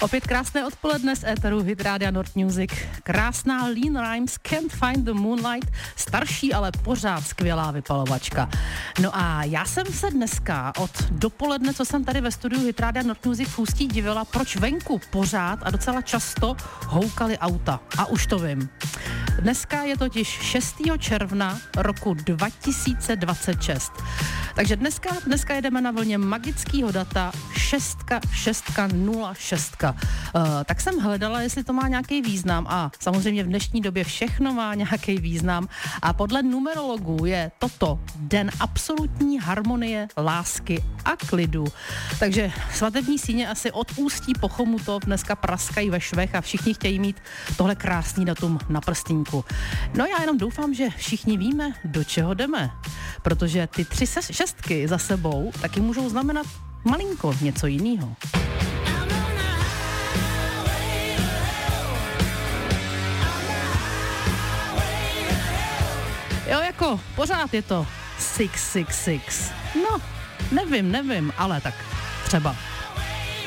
Opět krásné odpoledne z éteru Hit Rádia Nord Music. Krásná Lean Rimes, Can't Find the Moonlight, starší, ale pořád skvělá vypalovačka. No a já jsem se dneska od dopoledne, co jsem tady ve studiu Hit Rádia Nord Music v Ústí divila, proč venku pořád a docela často houkaly auta. A už to vím. Dneska je totiž 6. června roku 2026. Takže dneska jedeme na vlně magického data 606. Tak jsem hledala, jestli to má nějaký význam a samozřejmě v dnešní době všechno má nějaký význam a podle numerologů je toto den absolutní harmonie, lásky a klidu. Takže svatební síně asi od Ústí po Chomutov dneska praskají ve švech a všichni chtějí mít tohle krásný datum na prstínku. No já jenom doufám, že všichni víme, do čeho jdeme, protože ty 3 šestky za sebou taky můžou znamenat malinko něco jiného. Jo, jako pořád je to 666. No, nevím, ale tak třeba.